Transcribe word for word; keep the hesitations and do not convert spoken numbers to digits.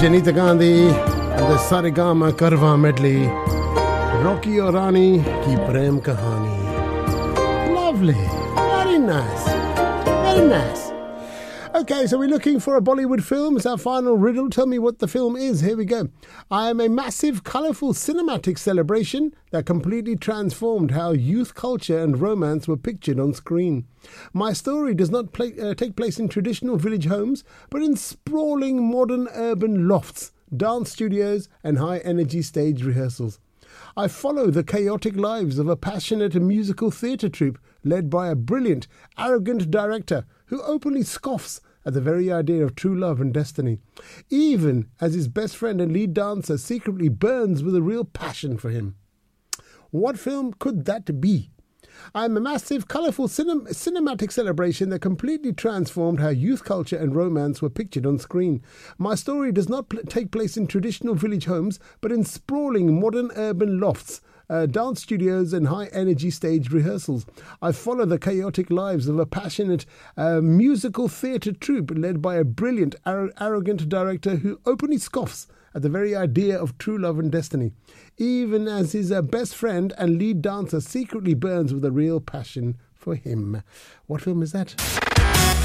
Janita Gandhi and the Sarigama Karwa medley. Rocky और रानी की प्रेम कहानी. Lovely. Very nice. Very nice. Okay, so we're looking for a Bollywood film. It's our final riddle. Tell me what the film is. Here we go. I am a massive, colourful cinematic celebration that completely transformed how youth culture and romance were pictured on screen. My story does not play, uh, take place in traditional village homes, but in sprawling modern urban lofts, dance studios and high-energy stage rehearsals. I follow the chaotic lives of a passionate musical theatre troupe led by a brilliant, arrogant director who openly scoffs at the very idea of true love and destiny, even as his best friend and lead dancer secretly burns with a real passion for him. What film could that be? I'm a massive, colourful cinem- cinematic celebration that completely transformed how youth culture and romance were pictured on screen. My story does not pl- take place in traditional village homes, but in sprawling modern urban lofts, uh, dance studios and high-energy stage rehearsals. I follow the chaotic lives of a passionate uh, musical theatre troupe led by a brilliant, ar- arrogant director who openly scoffs at the very idea of true love and destiny, even as his uh, best friend and lead dancer secretly burns with a real passion for him. What film is that?